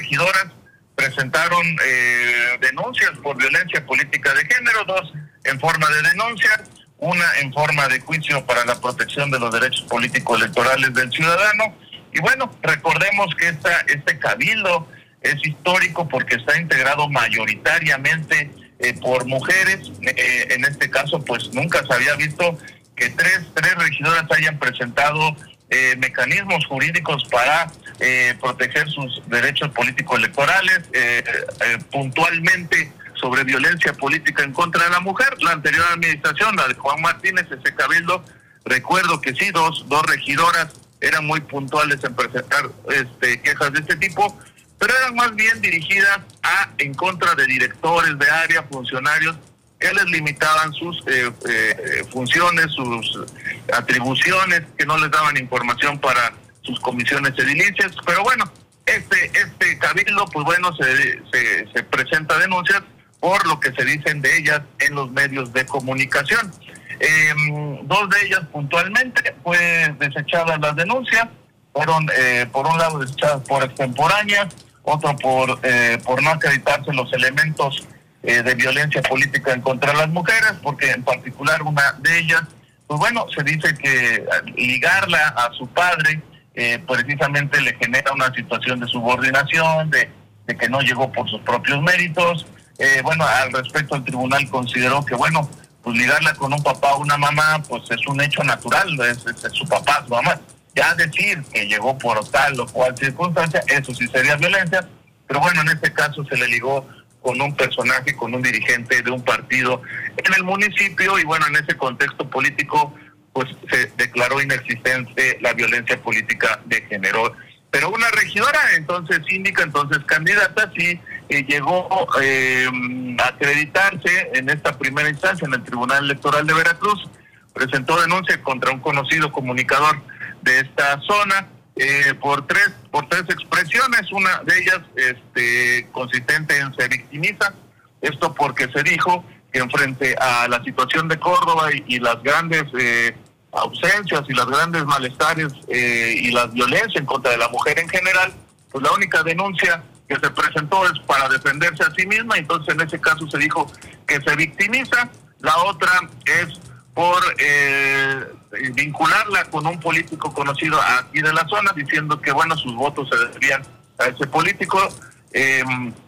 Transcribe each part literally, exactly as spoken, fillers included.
regidoras presentaron eh, denuncias por violencia política de género, dos en forma de denuncia, una en forma de juicio para la protección de los derechos políticos electorales del ciudadano. Y bueno, recordemos que esta, este cabildo es histórico porque está integrado mayoritariamente eh, por mujeres. Eh, en este caso, pues nunca se había visto que tres, tres regidoras hayan presentado eh, mecanismos jurídicos para eh, proteger sus derechos políticos electorales, eh, eh, puntualmente sobre violencia política en contra de la mujer. La anterior administración, la de Juan Martínez, ese cabildo, recuerdo que sí, dos, dos regidoras eran muy puntuales en presentar este, quejas de este tipo, pero eran más bien dirigidas a en contra de directores de área, funcionarios, que les limitaban sus eh, eh, funciones, sus atribuciones, que no les daban información para sus comisiones edilicias. Pero bueno, este este cabildo, pues bueno, se, se, se presenta denuncias por lo que se dicen de ellas en los medios de comunicación. Eh, dos de ellas puntualmente fue desechadas las denuncias, fueron eh, por un lado desechadas por extemporáneas, otro por eh, por no acreditarse los elementos eh, de violencia política en contra de las mujeres, porque en particular una de ellas, pues bueno, se dice que ligarla a su padre eh, precisamente le genera una situación de subordinación, de, de que no llegó por sus propios méritos. Eh, bueno, al respecto el tribunal consideró que bueno, pues ligarla con un papá o una mamá, pues es un hecho natural, es, es, es su papá, su mamá. Ya decir que llegó por tal o cual circunstancia, eso sí sería violencia, pero bueno, en este caso se le ligó con un personaje, con un dirigente de un partido en el municipio, y bueno, en ese contexto político, pues se declaró inexistente la violencia política de género. Pero una regidora, entonces síndica, entonces candidata, sí eh, llegó eh, a acreditarse en esta primera instancia en el Tribunal Electoral de Veracruz, presentó denuncia contra un conocido comunicador de esta zona eh, por tres por tres expresiones. Una de ellas este consistente en se victimiza, esto porque se dijo que en frente a la situación de Córdoba y, y las grandes eh, ausencias y las grandes malestares eh, y la violencia en contra de la mujer en general, pues la única denuncia que se presentó es para defenderse a sí misma, entonces en ese caso se dijo que se victimiza. La otra es por eh, vincularla con un político conocido aquí de la zona, diciendo que bueno, sus votos se debían a ese político. Eh,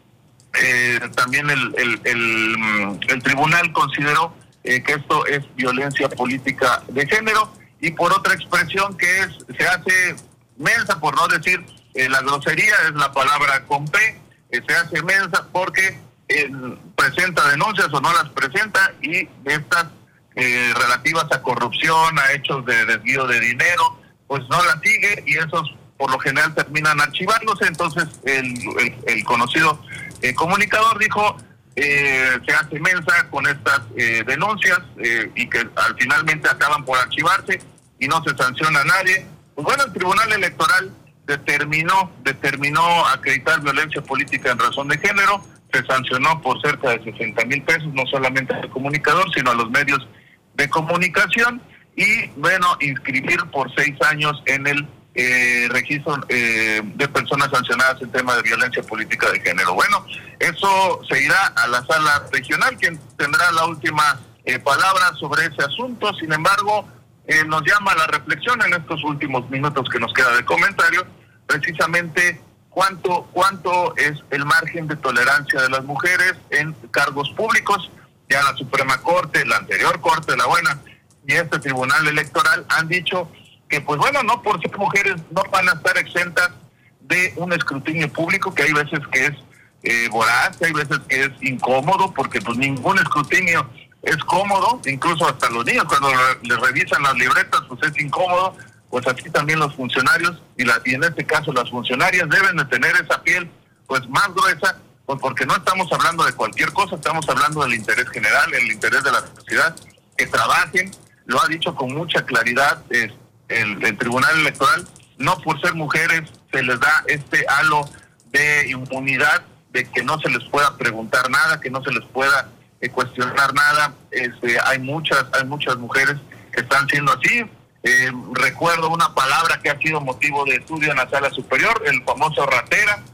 eh, también el, el, el, el tribunal consideró eh, que esto es violencia política de género, y por otra expresión que es, se hace mensa, por no decir eh, la grosería, es la palabra con P, eh, se hace mensa porque eh, presenta denuncias o no las presenta, y de estas Eh, relativas a corrupción, a hechos de desvío de dinero, pues no la sigue, y esos por lo general terminan archivándose. Entonces el, el, el conocido eh, comunicador dijo eh, se hace mensa con estas eh, denuncias eh, y que al finalmente acaban por archivarse y no se sanciona a nadie. Pues bueno, el Tribunal Electoral determinó determinó acreditar violencia política en razón de género, se sancionó por cerca de sesenta mil pesos, no solamente al comunicador, sino a los medios de comunicación, y bueno, inscribir por seis años en el eh, registro eh, de personas sancionadas en tema de violencia política de género. Bueno, eso se irá a la sala regional, quien tendrá la última eh, palabra sobre ese asunto. Sin embargo, eh, nos llama a la reflexión en estos últimos minutos que nos queda de comentario, precisamente cuánto cuánto es el margen de tolerancia de las mujeres en cargos públicos. Ya la Suprema Corte, la anterior Corte, la buena, y este Tribunal Electoral han dicho que, pues bueno, no por ser mujeres no van a estar exentas de un escrutinio público, que hay veces que es eh, voraz, que hay veces que es incómodo, porque pues ningún escrutinio es cómodo, incluso hasta los niños cuando les revisan las libretas, pues es incómodo. Pues así también los funcionarios, y, la, y en este caso las funcionarias, deben de tener esa piel pues más gruesa, pues porque no estamos hablando de cualquier cosa, estamos hablando del interés general, el interés de la sociedad, que trabajen. Lo ha dicho con mucha claridad eh, el, el Tribunal Electoral, no por ser mujeres se les da este halo de inmunidad, de que no se les pueda preguntar nada, que no se les pueda eh, cuestionar nada. Este, hay muchas, hay muchas mujeres que están siendo así. Eh, recuerdo una palabra que ha sido motivo de estudio en la sala superior, el famoso ratera,